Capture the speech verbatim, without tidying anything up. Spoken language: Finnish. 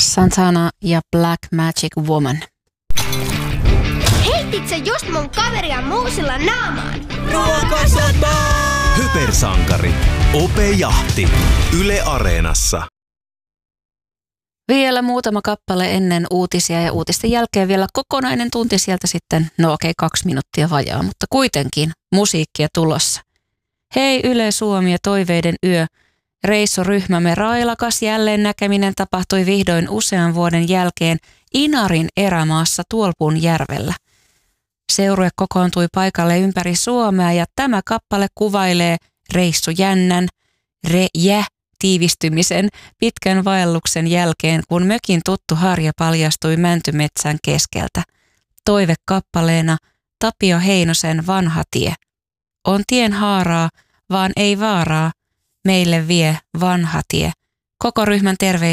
Santana ja Black Magic Woman. Heitit sä just mun kaveria muusilla naamaan? Ruokasota! Hypersankari. Ope Jahti. Yle Areenassa. Vielä muutama kappale ennen uutisia ja uutisten jälkeen vielä kokonainen tunti sieltä sitten, no okei, kaksi minuuttia vajaa, mutta kuitenkin musiikkia tulossa. Hei Yle Suomi ja Toiveiden yö. Reissuryhmämme railakas jälleen näkeminen tapahtui vihdoin usean vuoden jälkeen Inarin erämaassa Tuolpunjärvellä. Seurue kokoontui paikalle ympäri Suomea ja tämä kappale kuvailee reissujännän, re-jä, tiivistymisen pitkän vaelluksen jälkeen, kun mökin tuttu harja paljastui mäntymetsän keskeltä. Toivekappaleena Tapio Heinosen Vanha tie. On tien haaraa, vaan ei vaaraa, meille vie vanha tie. Koko ryhmän terveisiä.